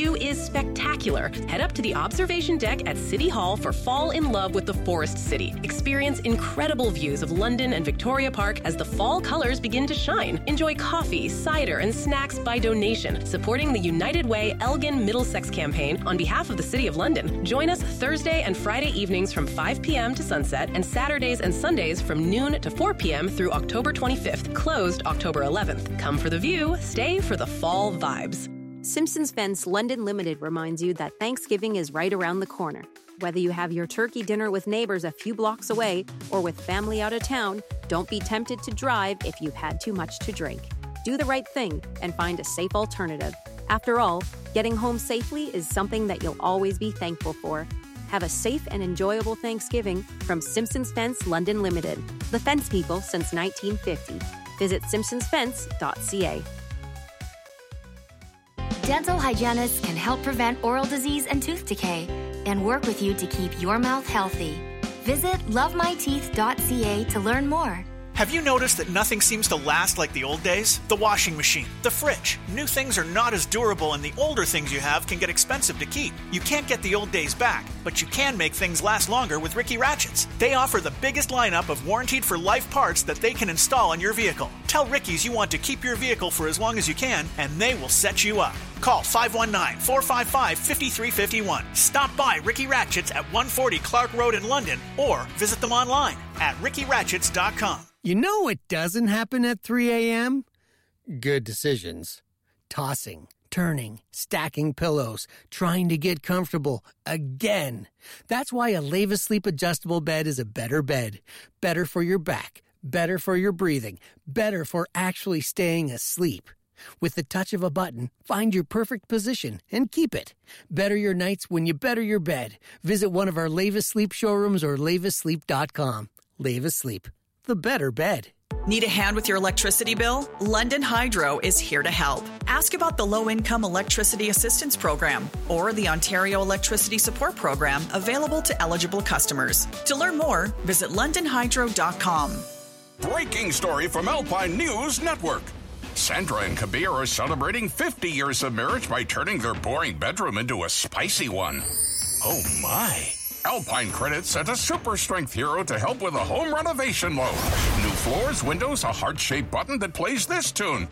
view is spectacular. Head up to the observation deck at City Hall for Fall in Love with the Forest City. Experience incredible views of London and Victoria Park as the fall colors begin to shine. Enjoy coffee, cider, and snacks by donation, supporting the United Way Elgin Middlesex campaign on behalf of the City of London. Join us Thursday and Friday evenings from 5 p.m. to sunset, and Saturdays and Sundays from noon to 4 p.m. through October 25th, closed October 11th. Come for the view, stay for the fall vibes. Simpsons Fence London Limited reminds you that Thanksgiving is right around the corner. Whether you have your turkey dinner with neighbors a few blocks away or with family out of town, don't be tempted to drive if you've had too much to drink. Do the right thing and find a safe alternative. After all, getting home safely is something that you'll always be thankful for. Have a safe and enjoyable Thanksgiving from Simpsons Fence London Limited, the fence people since 1950. Visit simpsonsfence.ca. Dental hygienists can help prevent oral disease and tooth decay and work with you to keep your mouth healthy. Visit lovemyteeth.ca to learn more. Have you noticed that nothing seems to last like the old days? The washing machine, the fridge. New things are not as durable, and the older things you have can get expensive to keep. You can't get the old days back, but you can make things last longer with Ricky Ratchets. They offer the biggest lineup of warranted for life parts that they can install on your vehicle. Tell Ricky's you want to keep your vehicle for as long as you can, and they will set you up. Call 519-455-5351. Stop by Ricky Ratchets at 140 Clark Road in London, or visit them online at rickyratchets.com. You know what doesn't happen at 3 a.m.? Good decisions. Tossing, turning, stacking pillows, trying to get comfortable again. That's why a Leva Sleep adjustable bed is a better bed. Better for your back, better for your breathing, better for actually staying asleep. With the touch of a button, find your perfect position and keep it. Better your nights when you better your bed. Visit one of our Leva Sleep showrooms or levasleep.com. Leva Sleep, the better bed. Need a hand with your electricity bill? London Hydro is here to help. Ask about the Low-Income Electricity Assistance Program or the Ontario Electricity Support Program available to eligible customers. To learn more, visit londonhydro.com. Breaking story from Alpine News Network. Sandra and Kabir are celebrating 50 years of marriage by turning their boring bedroom into a spicy one. Oh my. Alpine Credit sent a super strength hero to help with a home renovation loan. New floors, windows, a heart-shaped button that plays this tune.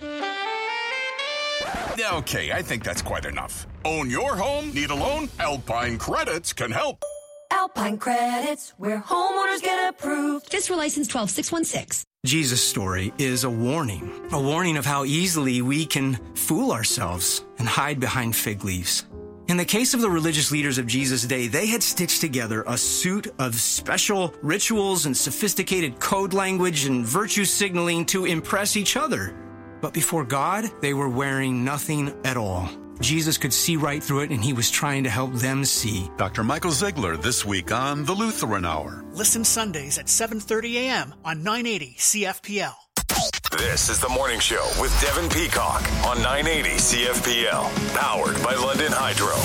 Okay, I think that's quite enough. Own your home? Need a loan? Alpine Credits can help. Alpine Credits, where homeowners get approved. Fiscal License 12616. Jesus' story is a warning of how easily we can fool ourselves and hide behind fig leaves. In the case of the religious leaders of Jesus' day, they had stitched together a suit of special rituals and sophisticated code language and virtue signaling to impress each other. But before God, they were wearing nothing at all. Jesus could see right through it, and he was trying to help them see. Dr. Michael Ziegler this week on The Lutheran Hour. Listen Sundays at 7:30 a.m. on 980 CFPL. This is The Morning Show with Devin Peacock on 980 CFPL. Powered by London Hydro.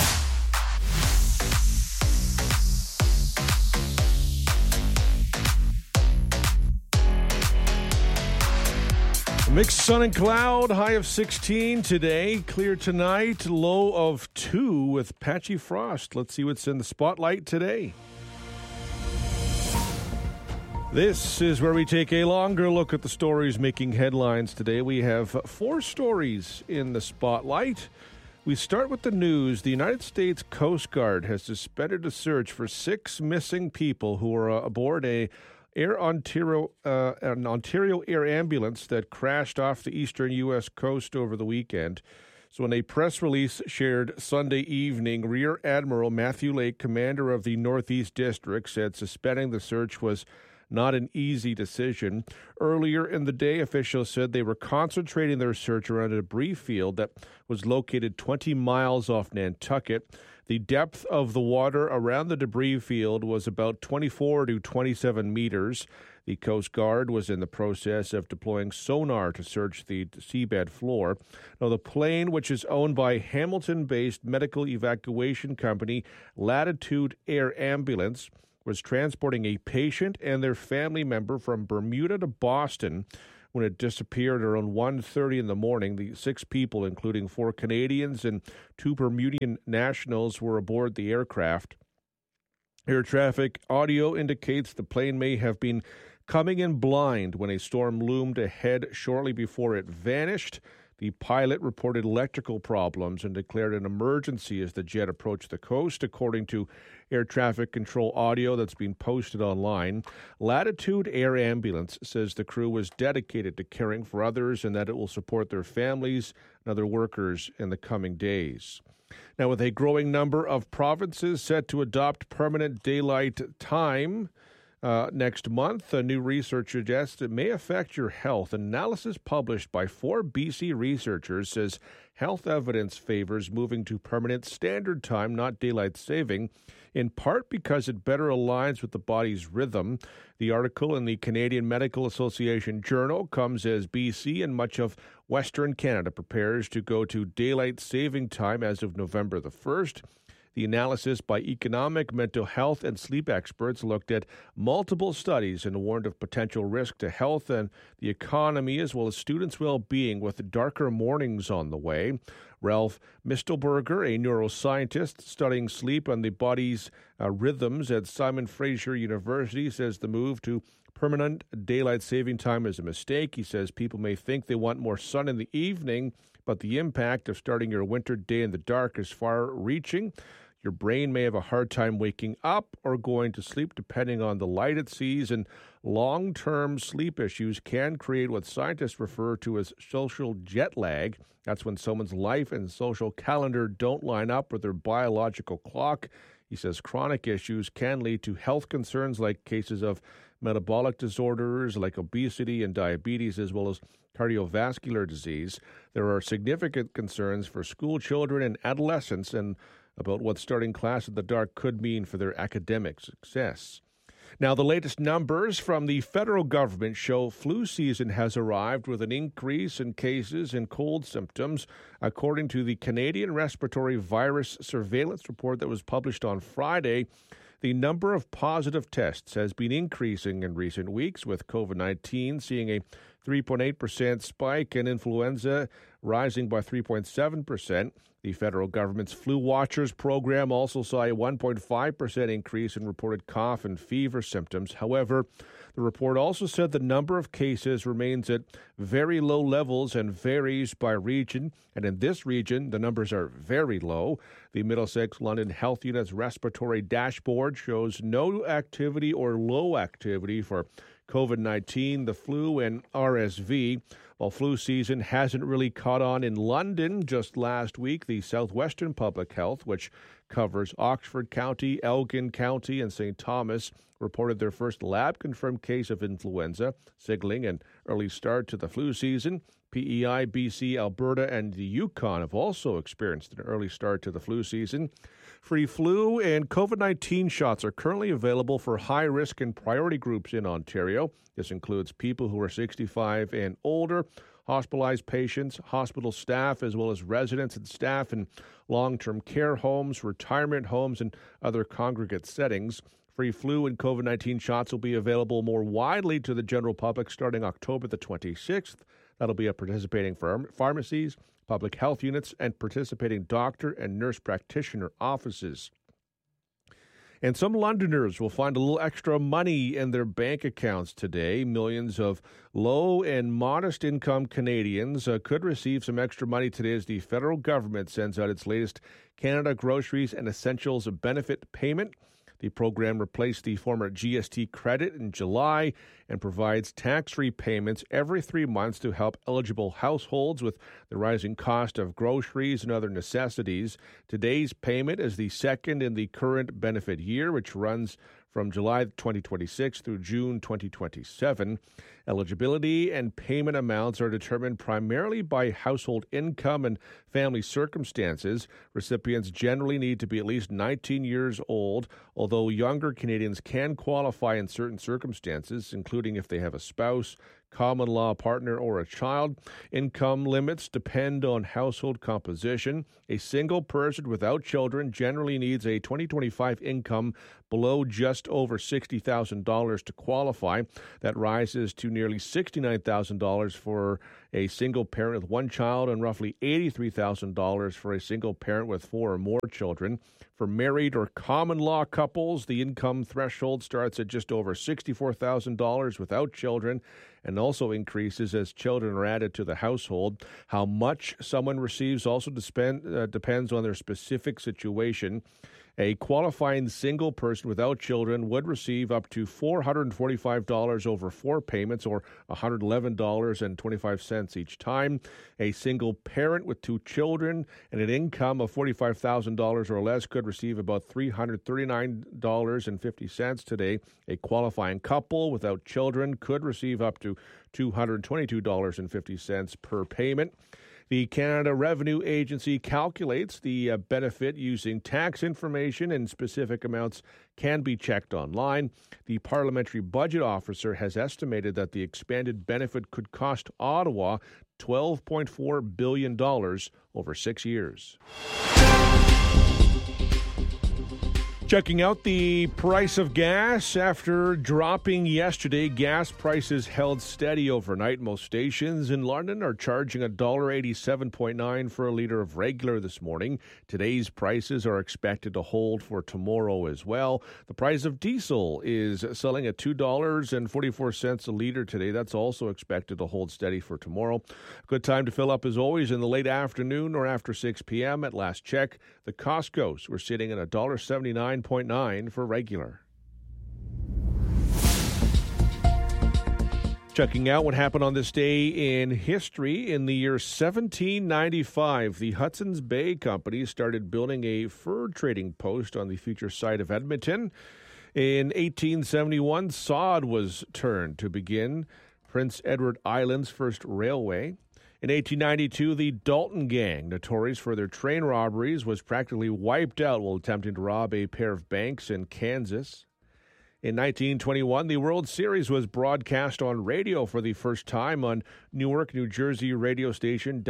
Mixed sun and cloud, high of 16 today. Clear tonight, low of 2 with patchy frost. Let's see what's in the spotlight today. This is where we take a longer look at the stories making headlines today. We have 4 stories in the spotlight. We start with the news. The United States Coast Guard has suspended a search for 6 missing people who were aboard an Ontario Air ambulance that crashed off the eastern U.S. coast over the weekend. So in a press release shared Sunday evening, Rear Admiral Matthew Lake, commander of the Northeast District, said suspending the search was not an easy decision. Earlier in the day, officials said they were concentrating their search around a debris field that was located 20 miles off Nantucket. The depth of the water around the debris field was about 24 to 27 meters. The Coast Guard was in the process of deploying sonar to search the seabed floor. Now, the plane, which is owned by Hamilton-based medical evacuation company Latitude Air Ambulance, was transporting a patient and their family member from Bermuda to Boston when it disappeared around 1:30 in the morning. The 6 people, including 4 Canadians and 2 Bermudian nationals, were aboard the aircraft. Air traffic audio indicates the plane may have been coming in blind when a storm loomed ahead shortly before it vanished. The pilot reported electrical problems and declared an emergency as the jet approached the coast, according to air traffic control audio that's been posted online. Latitude Air Ambulance says the crew was dedicated to caring for others and that it will support their families and other workers in the coming days. Now, with a growing number of provinces set to adopt permanent daylight time next month, new research suggests it may affect your health. Analysis published by 4 BC researchers says health evidence favors moving to permanent standard time, not daylight saving, in part because it better aligns with the body's rhythm. The article in the Canadian Medical Association Journal comes as BC and much of Western Canada prepares to go to daylight saving time as of November the 1st. The analysis by economic, mental health, and sleep experts looked at multiple studies and warned of potential risk to health and the economy, as well as students' well-being, with darker mornings on the way. Ralph Mistelberger, a neuroscientist studying sleep and the body's rhythms at Simon Fraser University, says the move to permanent daylight saving time is a mistake. He says people may think they want more sun in the evening, but the impact of starting your winter day in the dark is far-reaching. Your brain may have a hard time waking up or going to sleep depending on the light it sees, and long-term sleep issues can create what scientists refer to as social jet lag. That's when someone's life and social calendar don't line up with their biological clock. He says chronic issues can lead to health concerns like cases of metabolic disorders like obesity and diabetes, as well as cardiovascular disease. There are significant concerns for school children and adolescents and about what starting class in the dark could mean for their academic success. Now, the latest numbers from the federal government show flu season has arrived with an increase in cases and cold symptoms, according to the Canadian Respiratory Virus Surveillance Report that was published on Friday. The number of positive tests has been increasing in recent weeks, with COVID-19 seeing a 3.8% spike and influenza rising by 3.7%. The federal government's Flu Watchers program also saw a 1.5% increase in reported cough and fever symptoms. However, the report also said the number of cases remains at very low levels and varies by region. And in this region, the numbers are very low. The Middlesex London Health Unit's respiratory dashboard shows no activity or low activity for COVID-19, the flu, and RSV. While flu season hasn't really caught on in London, just last week, the Southwestern Public Health, which covers Oxford County, Elgin County, and St. Thomas, reported their first lab-confirmed case of influenza, signaling an early start to the flu season. PEI, BC, Alberta, and the Yukon have also experienced an early start to the flu season. Free flu and COVID-19 shots are currently available for high-risk and priority groups in Ontario. This includes people who are 65 and older, hospitalized patients, hospital staff, as well as residents and staff in long-term care homes, retirement homes, and other congregate settings. Free flu and COVID-19 shots will be available more widely to the general public starting October the 26th. That'll be at participating pharmacies, public health units, and participating doctor and nurse practitioner offices. And some Londoners will find a little extra money in their bank accounts today. Millions of low and modest income Canadians could receive some extra money today as the federal government sends out its latest Canada Groceries and Essentials benefit payment. The program replaced the former GST credit in July and provides tax-free payments every 3 months to help eligible households with the rising cost of groceries and other necessities. Today's payment is the second in the current benefit year, which runs from July 2026 through June 2027. Eligibility and payment amounts are determined primarily by household income and family circumstances. Recipients generally need to be at least 19 years old, although younger Canadians can qualify in certain circumstances, including if they have a spouse, common law partner, or a child. Income limits depend on household composition. A single person without children generally needs a 2025 income below just over $60,000 to qualify. That rises to nearly $69,000 for a single parent with one child and roughly $83,000 for a single parent with 4 or more children. For married or common law couples, the income threshold starts at just over $64,000 without children and also increases as children are added to the household. How much someone receives also depends on their specific situation. A qualifying single person without children would receive up to $445 over 4 payments, or $111.25 each time. A single parent with 2 children and an income of $45,000 or less could receive about $339.50 today. A qualifying couple without children could receive up to $222.50 per payment. The Canada Revenue Agency calculates the benefit using tax information, and specific amounts can be checked online. The Parliamentary Budget Officer has estimated that the expanded benefit could cost Ottawa $12.4 billion over 6 years. Checking out the price of gas. After dropping yesterday, gas prices held steady overnight. Most stations in London are charging $1.87.9 for a litre of regular this morning. Today's prices are expected to hold for tomorrow as well. The price of diesel is selling at $2.44 a litre today. That's also expected to hold steady for tomorrow. Good time to fill up as always in the late afternoon or after 6 p.m. At last check, the Costco's were sitting at $1.79.9 for regular. Checking out what happened on this day in history. In the year 1795, the Hudson's Bay Company started building a fur trading post on the future site of Edmonton. In 1871, sod was turned to begin Prince Edward Island's first railway. In 1892, the Dalton Gang, notorious for their train robberies, was practically wiped out while attempting to rob a pair of banks in Kansas. In 1921, the World Series was broadcast on radio for the first time on Newark, New Jersey radio station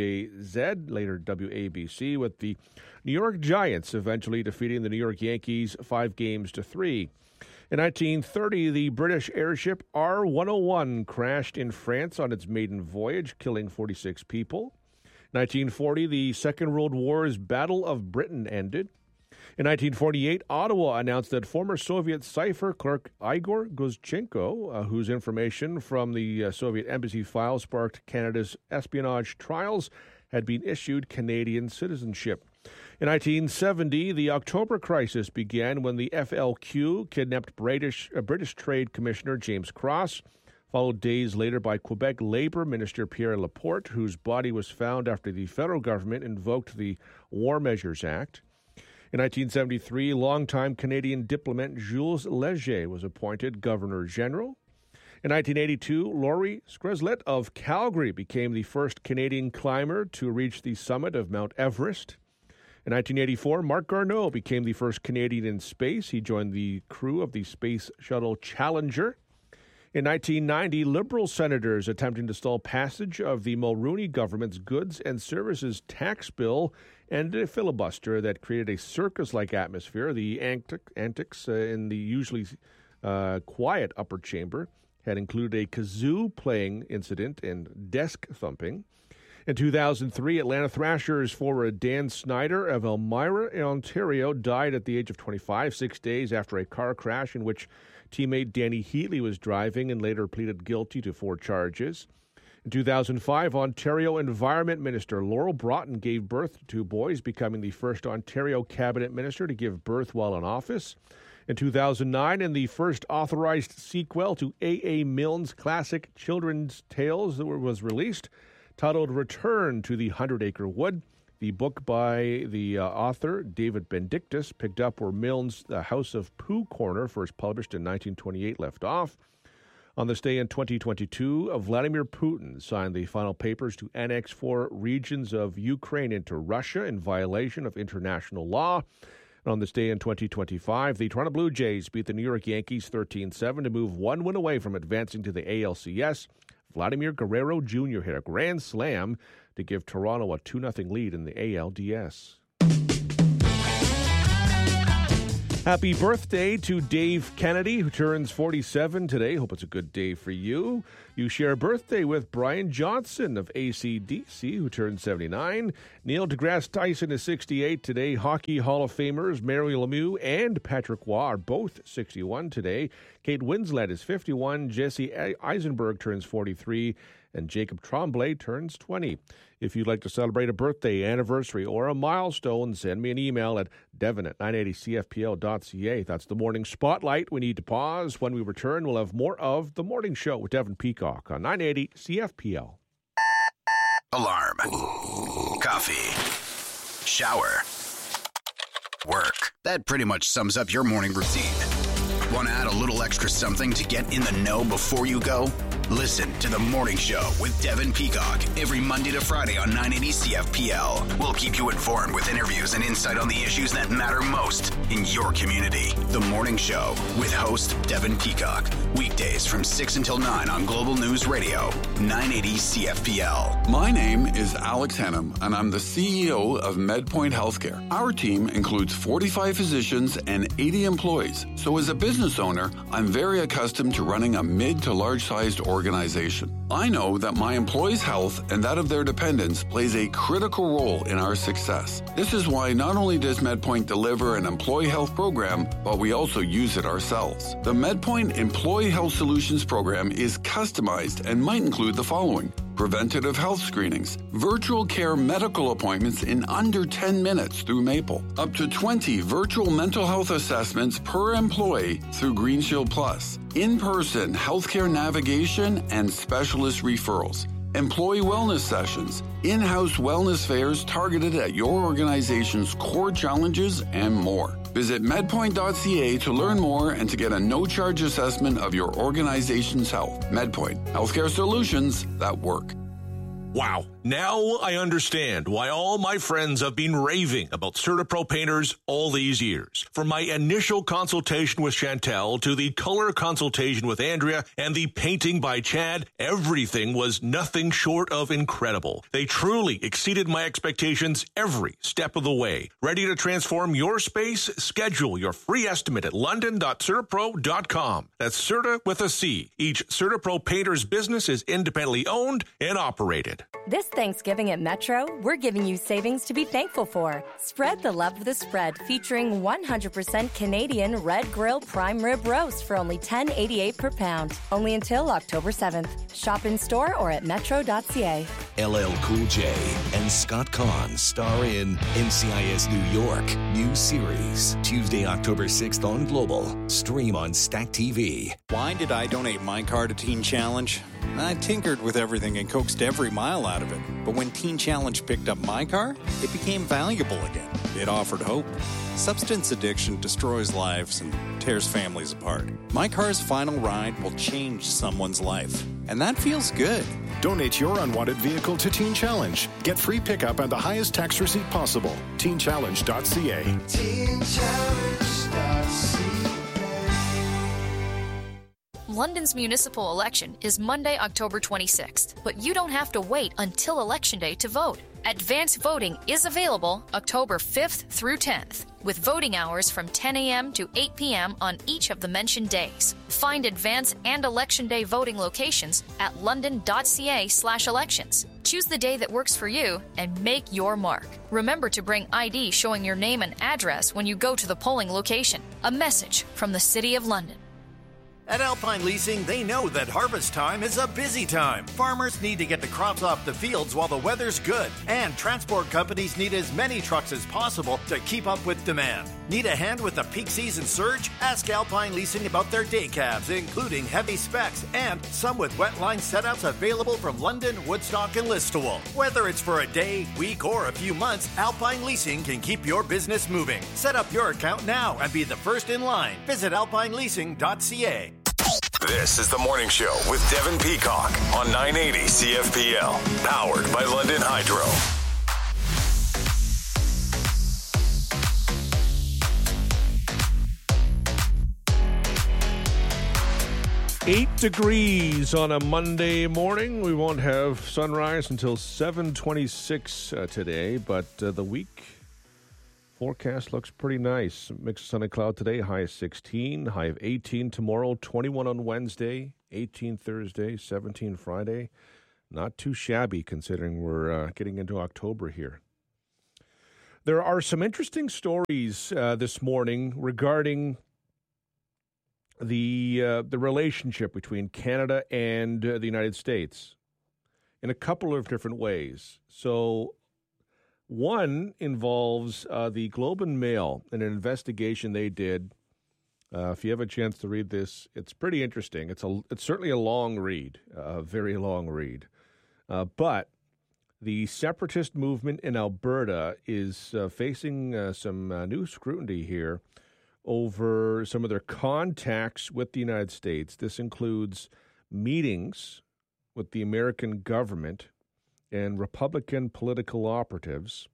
WJZ, later WABC, with the New York Giants eventually defeating the New York Yankees 5-3. In 1930, the British airship R-101 crashed in France on its maiden voyage, killing 46 people. In 1940, the Second World War's Battle of Britain ended. In 1948, Ottawa announced that former Soviet cipher clerk Igor Guzchenko, whose information from the Soviet embassy file sparked Canada's espionage trials, had been issued Canadian citizenship. In 1970, the October crisis began when the FLQ kidnapped British Trade Commissioner James Cross, followed days later by Quebec Labour Minister Pierre Laporte, whose body was found after the federal government invoked the War Measures Act. In 1973, longtime Canadian diplomat Jules Léger was appointed Governor-General. In 1982, Laurie Skreslet of Calgary became the first Canadian climber to reach the summit of Mount Everest. In 1984, Marc Garneau became the first Canadian in space. He joined the crew of the Space Shuttle Challenger. In 1990, Liberal senators attempting to stall passage of the Mulroney government's goods and services tax bill ended a filibuster that created a circus-like atmosphere. The antics in the usually quiet upper chamber had included a kazoo-playing incident and desk thumping. In 2003, Atlanta Thrashers forward Dan Snyder of Elmira, Ontario, died at the age of 25, 6 days after a car crash in which teammate Danny Heatley was driving and later pleaded guilty to 4 charges. In 2005, Ontario Environment Minister Laurel Broughton gave birth to 2 boys, becoming the first Ontario cabinet minister to give birth while in office. In 2009, and the first authorized sequel to A.A. Milne's classic children's tales that was released, titled Return to the 100-Acre Wood. The book by the author, David Benedictus, picked up where Milne's The House of Pooh Corner, first published in 1928, left off. On this day in 2022, Vladimir Putin signed the final papers to annex 4 regions of Ukraine into Russia in violation of international law. And on this day in 2025, the Toronto Blue Jays beat the New York Yankees 13-7 to move 1 win away from advancing to the ALCS. Vladimir Guerrero Jr. hit a grand slam to give Toronto a 2-0 lead in the ALDS. Happy birthday to Dave Kennedy, who turns 47 today. Hope it's a good day for you. You share a birthday with Brian Johnson of AC/DC, who turns 79. Neil deGrasse Tyson is 68 today. Hockey Hall of Famers Mary Lemieux and Patrick Roy are both 61 today. Kate Winslet is 51. Jesse Eisenberg turns 43. And Jacob Tremblay turns 20. If you'd like to celebrate a birthday, anniversary, or a milestone, send me an email at devon@980cfpl.ca. That's the Morning Spotlight. We need to pause. When we return, we'll have more of The Morning Show with Devon Peacock on 980 CFPL. Alarm. Coffee. Shower. Work. That pretty much sums up your morning routine. Want to add a little extra something to get in the know before you go? Listen to The Morning Show with Devon Peacock every Monday to Friday on 980 CFPL. We'll keep you informed with interviews and insight on the issues that matter most in your community. The Morning Show with host Devon Peacock. Weekdays from 6 until 9 on Global News Radio, 980 CFPL. My name is Alex Hannum, and I'm the CEO of MedPoint Healthcare. Our team includes 45 physicians and 80 employees. So as a business owner, I'm very accustomed to running a mid to large-sized organization. I know that my employees' health and that of their dependents plays a critical role in our success. This is why not only does MedPoint deliver an employee health program, but we also use it ourselves. The MedPoint Employee Health Solutions program is customized and might include the following: preventative health screenings, virtual care medical appointments in under 10 minutes through Maple, up to 20 virtual mental health assessments per employee through Green Shield Plus, in-person healthcare navigation and specialist referrals, employee wellness sessions, in-house wellness fairs targeted at your organization's core challenges, and more. Visit medpoint.ca to learn more and to get a no-charge assessment of your organization's health. MedPoint, healthcare solutions that work. Wow, now I understand why all my friends have been raving about CertaPro painters all these years. From my initial consultation with Chantel to the color consultation with Andrea and the painting by Chad, everything was nothing short of incredible. They truly exceeded my expectations every step of the way. Ready to transform your space? Schedule your free estimate at london.certapro.com. That's Certa with a C. Each CertaPro painter's business is independently owned and operated. This Thanksgiving at Metro, we're giving you savings to be thankful for. Spread the love of the spread, featuring 100% Canadian Red Grill Prime Rib Roast for only $10.88 per pound. Only until October 7th. Shop in store or at metro.ca. LL Cool J and Scott Conn star in NCIS New York. New series. Tuesday, October 6th on Global. Stream on Stack TV. Why did I donate my car to Teen Challenge? I tinkered with everything and coaxed every mile out of it. But when Teen Challenge picked up my car, it became valuable again. It offered hope. Substance addiction destroys lives and tears families apart. My car's final ride will change someone's life. And that feels good. Donate your unwanted vehicle to Teen Challenge. Get free pickup and the highest tax receipt possible. TeenChallenge.ca. TeenChallenge.ca. London's municipal election is Monday, October 26th, but you don't have to wait until Election Day to vote. Advanced voting is available October 5th through 10th, with voting hours from 10 a.m. to 8 p.m. on each of the mentioned days. Find advance and Election Day voting locations at london.ca/elections. Choose the day that works for you and make your mark. Remember to bring ID showing your name and address when you go to the polling location. A message from the City of London. At Alpine Leasing, they know that harvest time is a busy time. Farmers need to get the crops off the fields while the weather's good. And transport companies need as many trucks as possible to keep up with demand. Need a hand with the peak season surge? Ask Alpine Leasing about their day cabs, including heavy specs and some with wetline setouts available from London, Woodstock, and Listowel. Whether it's for a day, week, or a few months, Alpine Leasing can keep your business moving. Set up your account now and be the first in line. Visit alpineleasing.ca. This is The Morning Show with Devon Peacock on 980 CFPL. Powered by London Hydro. 8 degrees on a Monday morning. We won't have sunrise until 7:26 today, but the week forecast looks pretty nice. Mix of sun and cloud today, high of 16, high of 18 tomorrow, 21 on Wednesday, 18 Thursday, 17 Friday. Not too shabby considering we're getting into October here. There are some interesting stories this morning regarding the relationship between Canada and the United States in a couple of different ways. So one involves the Globe and Mail and an investigation they did. If you have a chance to read this, it's pretty interesting. It's certainly a long read, a very long read. But the separatist movement in Alberta is facing some new scrutiny here over some of their contacts with the United States. This includes meetings with the American government and Republican political operatives.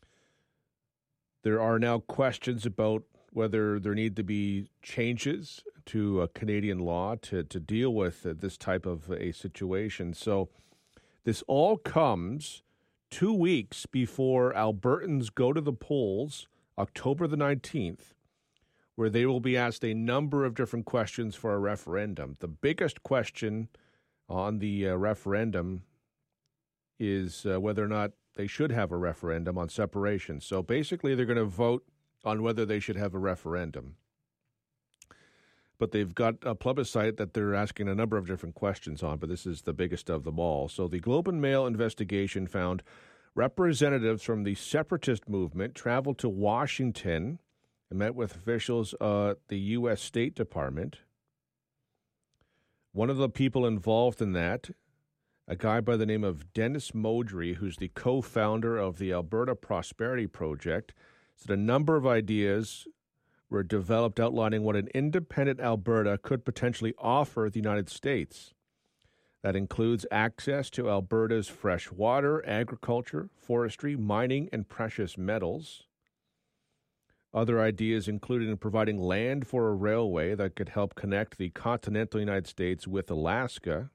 There are now questions about whether there need to be changes to Canadian law to deal with this type of a situation. So this all comes 2 weeks before Albertans go to the polls, October the 19th, where they will be asked a number of different questions for a referendum. The biggest question on the referendum is whether or not they should have a referendum on separation. So basically, they're going to vote on whether they should have a referendum. But they've got a plebiscite that they're asking a number of different questions on, but this is the biggest of them all. So the Globe and Mail investigation found representatives from the separatist movement traveled to Washington and met with officials at the U.S. State Department. One of the people involved in that, a guy by the name of Dennis Modry, who's the co-founder of the Alberta Prosperity Project, said a number of ideas were developed outlining what an independent Alberta could potentially offer the United States. That includes access to Alberta's fresh water, agriculture, forestry, mining, and precious metals. Other ideas included providing land for a railway that could help connect the continental United States with Alaska.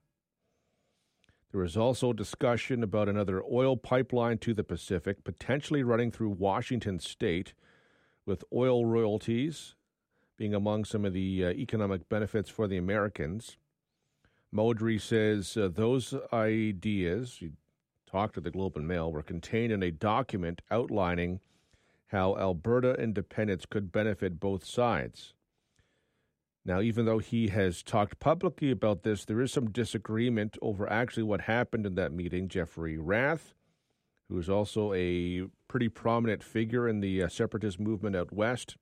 There was also discussion about another oil pipeline to the Pacific, potentially running through Washington state, with oil royalties being among some of the economic benefits for the Americans. Modry says those ideas, he talked to the Globe and Mail, were contained in a document outlining how Alberta independence could benefit both sides. Now, even though he has talked publicly about this, there is some disagreement over actually what happened in that meeting. Jeffrey Rath, who is also a pretty prominent figure in the separatist movement out west,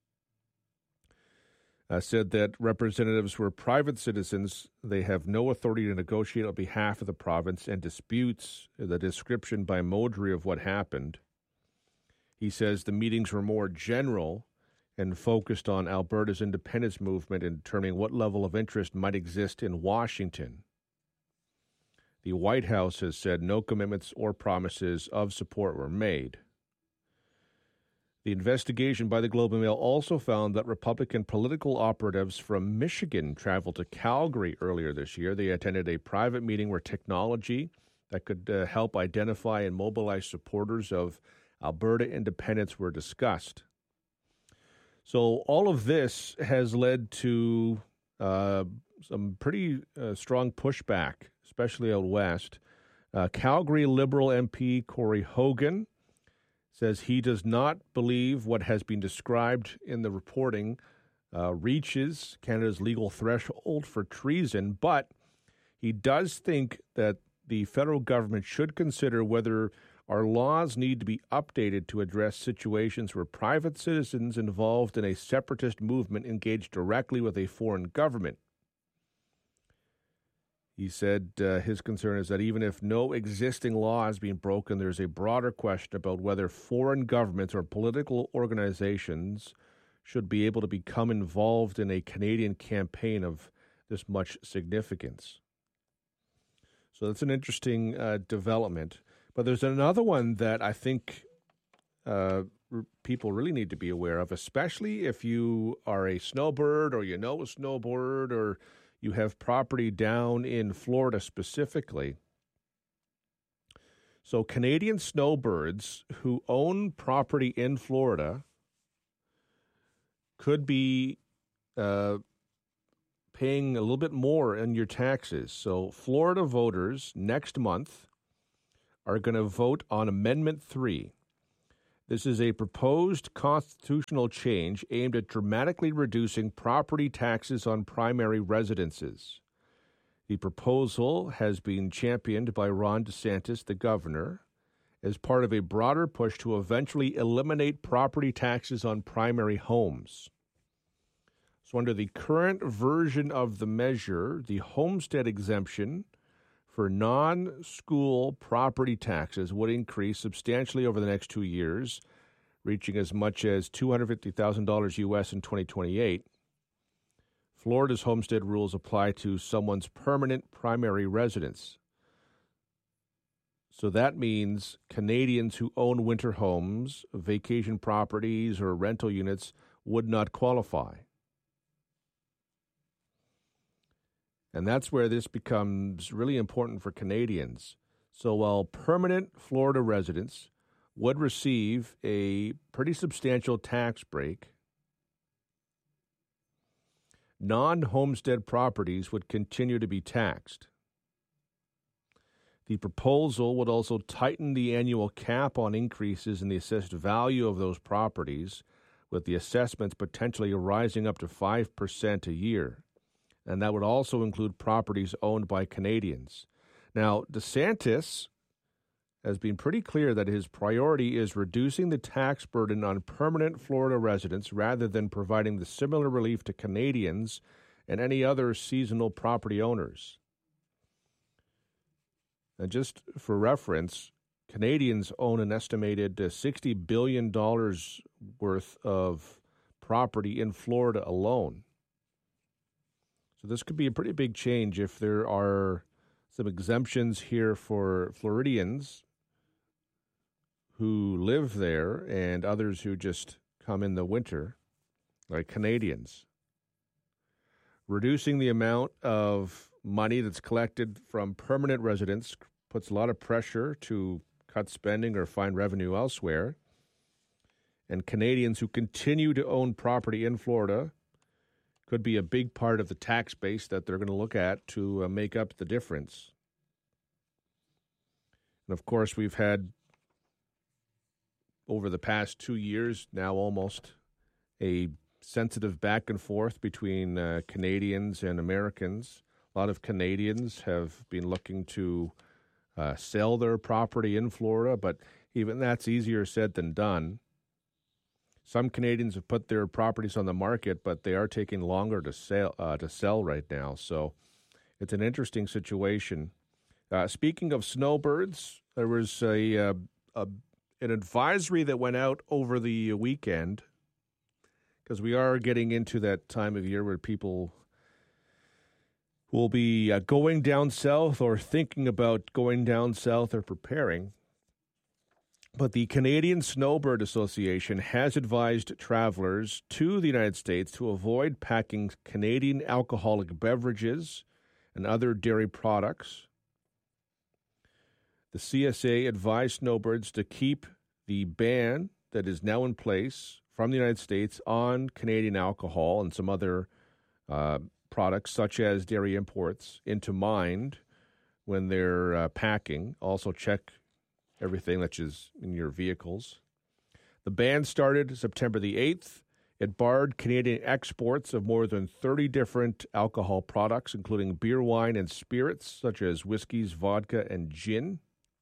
said that representatives were private citizens. They have no authority to negotiate on behalf of the province and disputes the description by Modry of what happened. He says the meetings were more general and focused on Alberta's independence movement and determining what level of interest might exist in Washington. The White House has said no commitments or promises of support were made. The investigation by the Globe and Mail also found that Republican political operatives from Michigan traveled to Calgary earlier this year. They attended a private meeting where technology that could help identify and mobilize supporters of Alberta independence were discussed. So all of this has led to some pretty strong pushback, especially out west. Calgary Liberal MP Corey Hogan says he does not believe what has been described in the reporting reaches Canada's legal threshold for treason, but he does think that the federal government should consider whether our laws need to be updated to address situations where private citizens involved in a separatist movement engage directly with a foreign government. He said his concern is that even if no existing law is being broken, there's a broader question about whether foreign governments or political organizations should be able to become involved in a Canadian campaign of this much significance. So that's an interesting development. But there's another one that I think people really need to be aware of, especially if you are a snowbird or you know a snowbird or you have property down in Florida specifically. So Canadian snowbirds who own property in Florida could be paying a little bit more in your taxes. So Florida voters next month are going to vote on Amendment 3. This is a proposed constitutional change aimed at dramatically reducing property taxes on primary residences. The proposal has been championed by Ron DeSantis, the governor, as part of a broader push to eventually eliminate property taxes on primary homes. So under the current version of the measure, the homestead exemption for non-school property taxes would increase substantially over the next 2 years, reaching as much as $250,000 U.S. in 2028. Florida's homestead rules apply to someone's permanent primary residence. So that means Canadians who own winter homes, vacation properties, or rental units would not qualify. And that's where this becomes really important for Canadians. So while permanent Florida residents would receive a pretty substantial tax break, non-homestead properties would continue to be taxed. The proposal would also tighten the annual cap on increases in the assessed value of those properties, with the assessments potentially rising up to 5% a year. And that would also include properties owned by Canadians. Now, DeSantis has been pretty clear that his priority is reducing the tax burden on permanent Florida residents rather than providing the similar relief to Canadians and any other seasonal property owners. And just for reference, Canadians own an estimated $60 billion worth of property in Florida alone. So this could be a pretty big change if there are some exemptions here for Floridians who live there and others who just come in the winter, like Canadians. Reducing the amount of money that's collected from permanent residents puts a lot of pressure to cut spending or find revenue elsewhere. And Canadians who continue to own property in Florida could be a big part of the tax base that they're going to look at to make up the difference. And of course, we've had, over the past 2 years now almost, a sensitive back and forth between Canadians and Americans. A lot of Canadians have been looking to sell their property in Florida, but even that's easier said than done. Some Canadians have put their properties on the market, but they are taking longer to sell right now. So it's an interesting situation. Speaking of snowbirds, there was an advisory that went out over the weekend, because we are getting into that time of year where people will be going down south or thinking about going down south or preparing. But the Canadian Snowbird Association has advised travelers to the United States to avoid packing Canadian alcoholic beverages and other dairy products. The CSA advised snowbirds to keep the ban that is now in place from the United States on Canadian alcohol and some other products, such as dairy imports, into mind when they're packing. Also check everything that is in your vehicles. The ban started September the 8th. It barred Canadian exports of more than 30 different alcohol products, including beer, wine, and spirits, such as whiskeys, vodka, and gin.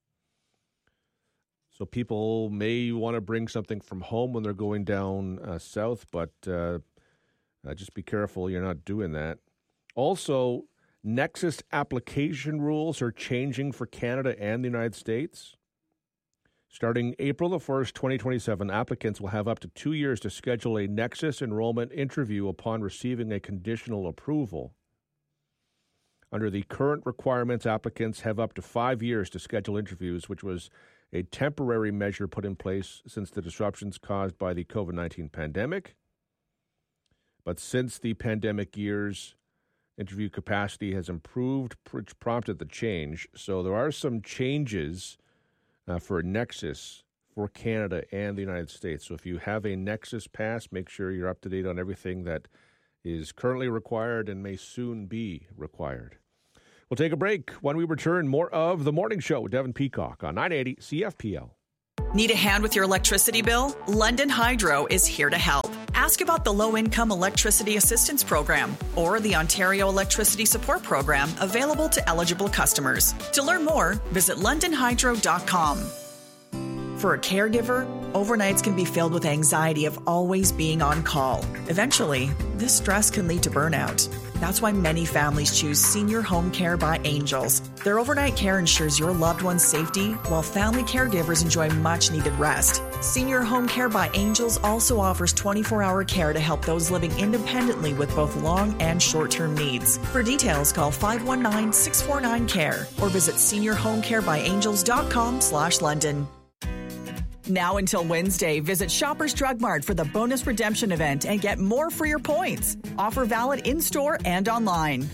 So people may want to bring something from home when they're going down south, but just be careful you're not doing that. Also, Nexus application rules are changing for Canada and the United States. Starting April the 1st, 2027, applicants will have up to 2 years to schedule a Nexus enrollment interview upon receiving a conditional approval. Under the current requirements, applicants have up to 5 years to schedule interviews, which was a temporary measure put in place since the disruptions caused by the COVID-19 pandemic. But since the pandemic years, interview capacity has improved, which prompted the change. So there are some changes for Nexus for Canada and the United States. So if you have a Nexus pass, make sure you're up to date on everything that is currently required and may soon be required. We'll take a break. When we return, more of The Morning Show with Devin Peacock on 980 CFPL. Need a hand with your electricity bill? London Hydro is here to help. Ask about the Low-Income Electricity Assistance Program or the Ontario Electricity Support Program available to eligible customers. To learn more, visit londonhydro.com. For a caregiver, overnights can be filled with anxiety of always being on call. Eventually, this stress can lead to burnout. That's why many families choose Senior Home Care by Angels. Their overnight care ensures your loved one's safety, while family caregivers enjoy much-needed rest. Senior Home Care by Angels also offers 24-hour care to help those living independently with both long and short-term needs. For details, call 519-649-CARE or visit seniorhomecarebyangels.com/London. Now until Wednesday, visit Shoppers Drug Mart for the bonus redemption event and get more for your points. Offer valid in-store and online.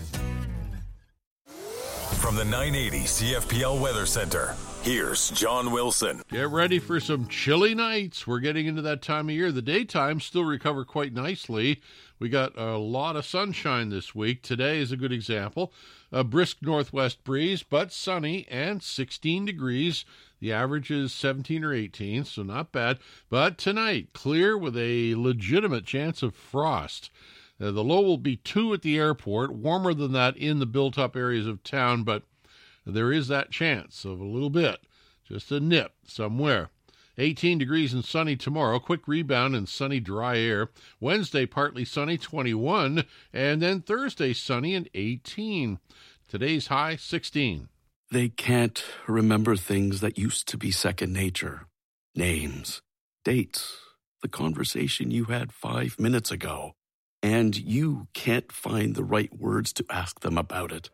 From the 980 CFPL Weather Center, here's John Wilson. Get ready for some chilly nights. We're getting into that time of year. The daytime still recover quite nicely. We got a lot of sunshine this week. Today is a good example. A brisk northwest breeze, but sunny and 16 degrees. The average is 17 or 18, so not bad. But tonight, clear with a legitimate chance of frost. The low will be 2 at the airport, warmer than that in the built-up areas of town, but there is that chance of a little bit, just a nip somewhere. 18 degrees and sunny tomorrow, quick rebound and sunny dry air. Wednesday, partly sunny, 21, and then Thursday, sunny and 18. Today's high, 16. They can't remember things that used to be second nature. Names, dates, the conversation you had 5 minutes ago. And you can't find the right words to ask them about it.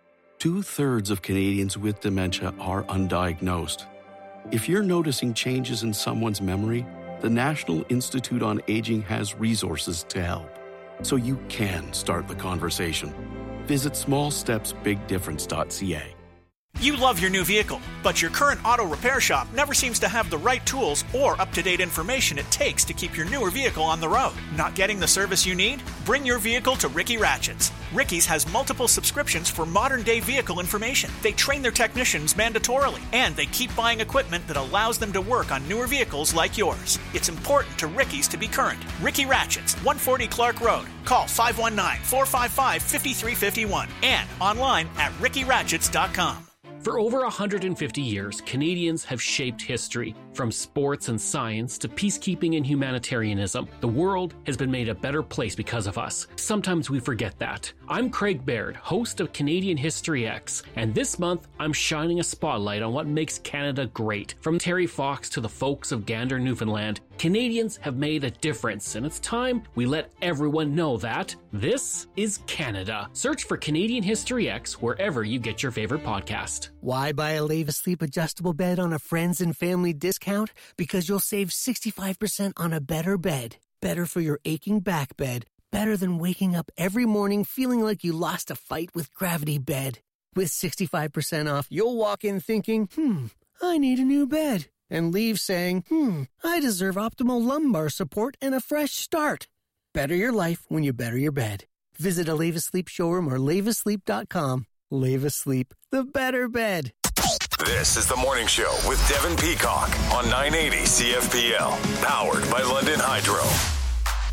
2/3 of Canadians with dementia are undiagnosed. If you're noticing changes in someone's memory, the National Institute on Aging has resources to help, so you can start the conversation. Visit smallstepsbigdifference.ca. You love your new vehicle, but your current auto repair shop never seems to have the right tools or up-to-date information it takes to keep your newer vehicle on the road. Not getting the service you need? Bring your vehicle to Ricky Ratchets. Ricky's has multiple subscriptions for modern-day vehicle information. They train their technicians mandatorily, and they keep buying equipment that allows them to work on newer vehicles like yours. It's important to Ricky's to be current. Ricky Ratchets, 140 Clark Road. Call 519-455-5351 and online at rickyratchets.com. For over 150 years, Canadians have shaped history. From sports and science to peacekeeping and humanitarianism, the world has been made a better place because of us. Sometimes we forget that. I'm Craig Baird, host of Canadian History X, and this month I'm shining a spotlight on what makes Canada great. From Terry Fox to the folks of Gander, Newfoundland, Canadians have made a difference, and it's time we let everyone know that this is Canada. Search for Canadian History X wherever you get your favorite podcast. Why buy a Leva Sleep adjustable bed on a friends and family discount? Because you'll save 65% on a better bed. Better for your aching back bed. Better than waking up every morning feeling like you lost a fight with Gravity Bed. With 65% off, you'll walk in thinking, I need a new bed. And leave saying, I deserve optimal lumbar support and a fresh start. Better your life when you better your bed. Visit a Leva Sleep showroom or levasleep.com. Leva Sleep, the better bed. This is The Morning Show with Devin Peacock on 980 CFPL, powered by London Hydro.